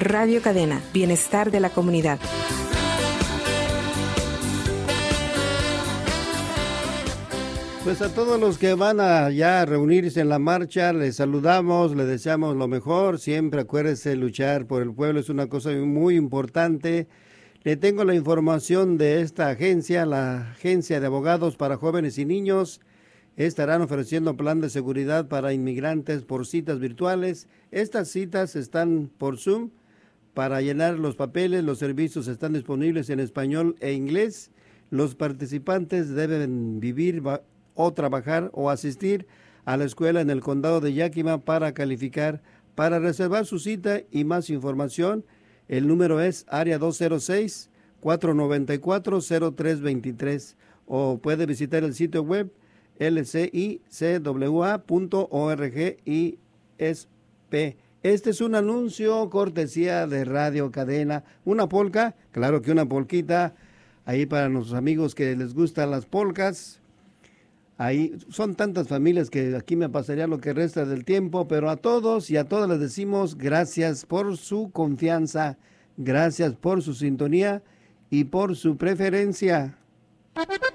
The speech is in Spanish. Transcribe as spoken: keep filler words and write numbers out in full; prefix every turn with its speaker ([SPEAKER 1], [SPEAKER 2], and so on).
[SPEAKER 1] Radio Cadena, bienestar de la comunidad.
[SPEAKER 2] Pues a todos los que van a ya reunirse en la marcha, les saludamos, les deseamos lo mejor. Siempre acuérdense, luchar por el pueblo es una cosa muy importante. Le tengo la información de esta agencia, la Agencia de Abogados para Jóvenes y Niños. Estarán ofreciendo plan de seguridad para inmigrantes por citas virtuales. Estas citas están por Zoom. Para llenar los papeles, los servicios están disponibles en español e inglés. Los participantes deben vivir o trabajar o asistir a la escuela en el condado de Yakima para calificar. Para reservar su cita y más información, el número es área dos cero seis, cuatro nueve cuatro, cero tres dos tres o puede visitar el sitio web l c i c w a punto org y s p. Este es un anuncio cortesía de Radio Cadena. Una polca, claro que una polquita, ahí para nuestros amigos que les gustan las polcas. Ahí son tantas familias que aquí me pasaría lo que resta del tiempo, pero a todos y a todas les decimos gracias por su confianza, gracias por su sintonía y por su preferencia.